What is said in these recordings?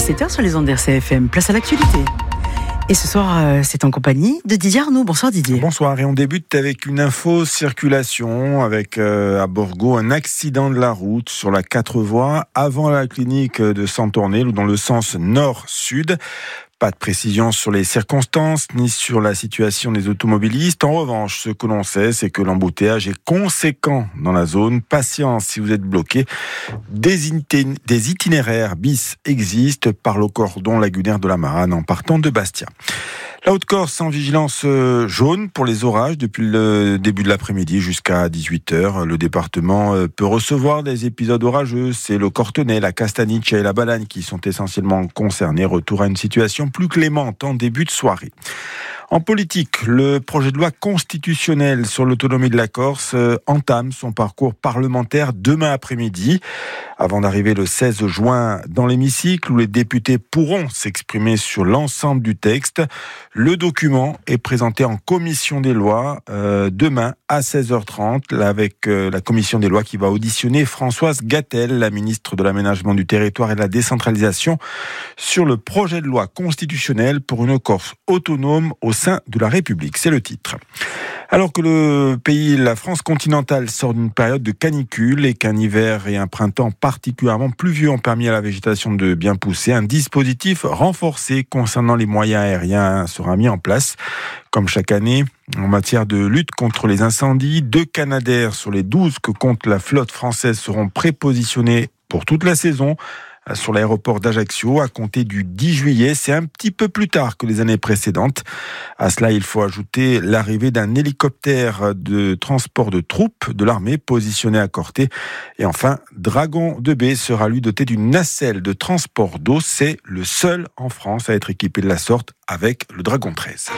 17h sur les ondes d'RCFM. Place à l'actualité. Et ce soir, c'est en compagnie de Didier Arnaud. Bonsoir Didier. Bonsoir, et on débute avec une info circulation avec à Borgo un accident de la route sur la 4 voies avant la clinique de Santornel ou dans le sens nord-sud. Pas de précision sur les circonstances ni sur la situation des automobilistes. En revanche, ce que l'on sait, c'est que l'embouteillage est conséquent dans la zone. Patience si vous êtes bloqué. Des itinéraires bis existent par le cordon lagunaire de la Marane en partant de Bastia. La Haute-Corse en vigilance jaune pour les orages depuis le début de l'après-midi jusqu'à 18h. Le département peut recevoir des épisodes orageux. C'est le Cortenay, la Castaniche et la Balagne qui sont essentiellement concernés. Retour à une situation plus clémente en début de soirée. En politique, le projet de loi constitutionnel sur l'autonomie de la Corse entame son parcours parlementaire demain après-midi, avant d'arriver le 16 juin dans l'hémicycle où les députés pourront s'exprimer sur l'ensemble du texte. Le document est présenté en commission des lois demain à 16h30 avec la commission des lois qui va auditionner Françoise Gatel, la ministre de l'Aménagement du Territoire et de la Décentralisation, sur le projet de loi constitutionnel pour une Corse autonome au sein de la République. C'est le titre. Alors que le pays, la France continentale, sort d'une période de canicule et qu'un hiver et un printemps particulièrement pluvieux ont permis à la végétation de bien pousser, un dispositif renforcé concernant les moyens aériens sera mis en place. Comme chaque année, en matière de lutte contre les incendies, 2 Canadair sur les 12 que compte la flotte française seront prépositionnés pour toute la saison sur l'aéroport d'Ajaccio à compter du 10 juillet. C'est un petit peu plus tard que les années précédentes. À cela, il faut ajouter l'arrivée d'un hélicoptère de transport de troupes de l'armée positionné à Corté. Et enfin, Dragon 2B sera lui doté d'une nacelle de transport d'eau. C'est le seul en France à être équipé de la sorte avec le Dragon 13.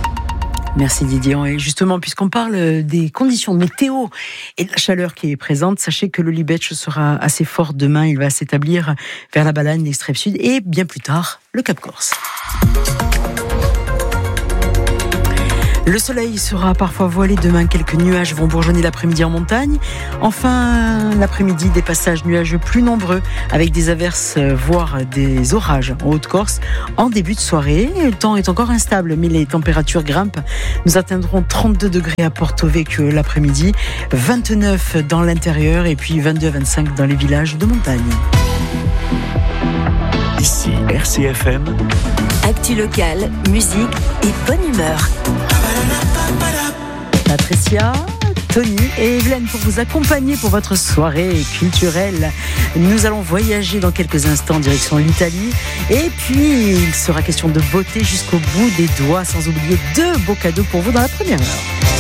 Merci Didier. Et justement, puisqu'on parle des conditions météo et de la chaleur qui est présente, sachez que le Libetch sera assez fort demain. Il va s'établir vers la Balagne, l'extrême sud et bien plus tard, le Cap Corse. Le soleil sera parfois voilé demain. Quelques nuages vont bourgeonner l'après-midi en montagne. Enfin, l'après-midi, des passages nuageux plus nombreux avec des averses, voire des orages en Haute-Corse en début de soirée. Le temps est encore instable, mais les températures grimpent. Nous atteindrons 32 degrés à Porto Vecchio l'après-midi, 29 dans l'intérieur et puis 22 à 25 dans les villages de montagne. Ici RCFM. Actu locale, musique et bonne humeur. Patricia, Tony et Evelyne pour vous accompagner pour votre soirée culturelle. Nous allons voyager dans quelques instants en direction l'Italie. Et puis, il sera question de beauté jusqu'au bout des doigts, sans oublier 2 beaux cadeaux pour vous dans la première heure.